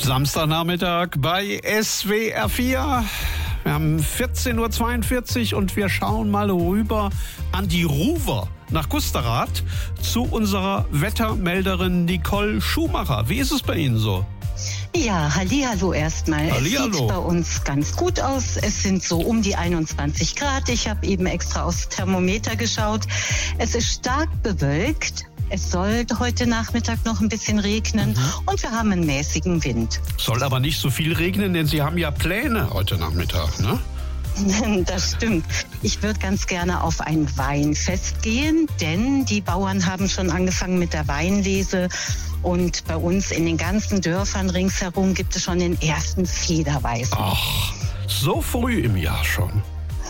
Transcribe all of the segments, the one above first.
Samstagnachmittag bei SWR 4. Wir haben 14.42 Uhr und wir schauen mal rüber an die Ruwer nach Gusterath zu unserer Wettermelderin Nicole Schumacher. Wie ist es bei Ihnen so? Ja, hallihallo erstmal. Hallihallo. Es sieht bei uns ganz gut aus. Es sind so um die 21 Grad. Ich habe eben extra aufs Thermometer geschaut. Es ist stark bewölkt. Es soll heute Nachmittag noch ein bisschen regnen und wir haben einen mäßigen Wind. Soll aber nicht so viel regnen, denn Sie haben ja Pläne heute Nachmittag, ne? Das stimmt. Ich würde ganz gerne auf ein Weinfest gehen, denn die Bauern haben schon angefangen mit der Weinlese. Und bei uns in den ganzen Dörfern ringsherum gibt es schon den ersten Federweißen. Ach, so früh im Jahr schon.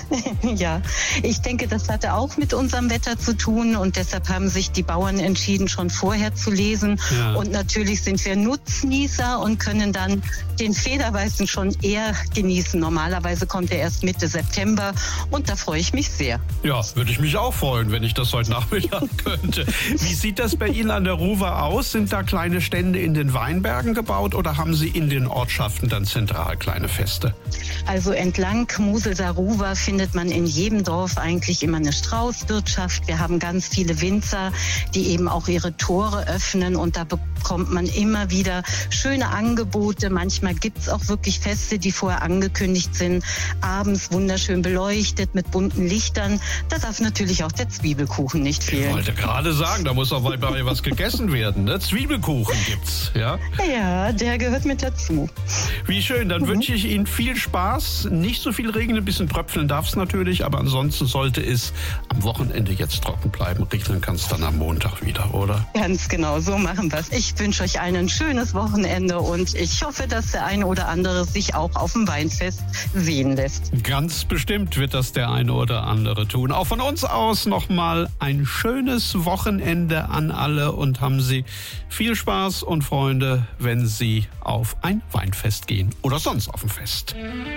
Ja, ich denke, das hatte auch mit unserem Wetter zu tun und deshalb haben sich die Bauern entschieden, schon vorher zu lesen. Ja. Und natürlich sind wir Nutznießer und können dann den Federweißen schon eher genießen. Normalerweise kommt er erst Mitte September und da freue ich mich sehr. Ja, würde ich mich auch freuen, wenn ich das heute Nachmittag könnte. Wie sieht das bei Ihnen an der Ruwer aus? Sind da kleine Stände in den Weinbergen gebaut oder haben Sie in den Ortschaften dann zentral kleine Feste? Also entlang Moselser Ruwer findet man in jedem Dorf eigentlich immer eine Straußwirtschaft. Wir haben ganz viele Winzer, die eben auch ihre Tore öffnen und da bekommt man immer wieder schöne Angebote. Manchmal gibt es auch wirklich Feste, die vorher angekündigt sind. Abends wunderschön beleuchtet mit bunten Lichtern. Da darf natürlich auch der Zwiebelkuchen nicht Ich fehlen. wollte gerade sagen, da muss auch bei was gegessen werden, ne? Zwiebelkuchen gibt's, ja? Ja, der gehört mit dazu. Wie schön, dann wünsche ich Ihnen viel Spaß. Nicht so viel Regen, ein bisschen tröpfeln darf es natürlich, aber ansonsten sollte es am Wochenende jetzt trocken bleiben. Regnen kann es dann am Montag wieder, oder? Ganz genau, so machen wir es. Ich wünsche euch allen ein schönes Wochenende und ich hoffe, dass der eine oder andere sich auch auf dem Weinfest sehen lässt. Ganz bestimmt wird das der eine oder andere tun. Auch von uns aus nochmal ein schönes Wochenende an alle und haben Sie viel Spaß und Freunde, wenn Sie auf ein Weinfest gehen oder sonst auf ein Fest.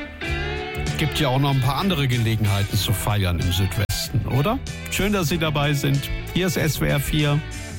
Gibt ja auch noch ein paar andere Gelegenheiten zu feiern im Südwesten, oder? Schön, dass Sie dabei sind. Hier ist SWR 4.